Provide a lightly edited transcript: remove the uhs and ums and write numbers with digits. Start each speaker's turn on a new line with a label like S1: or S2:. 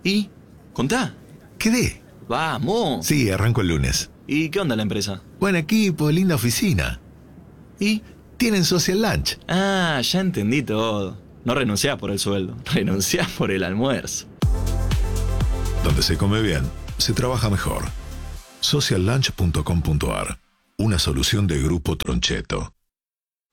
S1: ¿Y? ¿Contá?
S2: Quedé.
S1: Vamos.
S2: Sí, arranco el lunes.
S1: ¿Y qué onda la empresa?
S2: Buen equipo, linda oficina.
S1: ¿Y?
S2: Tienen social lunch.
S1: Ah, ya entendí todo. No renunciás por el sueldo, renunciás por el almuerzo.
S2: Donde se come bien, se trabaja mejor. Sociallunch.com.ar. Una solución de Grupo Troncheto.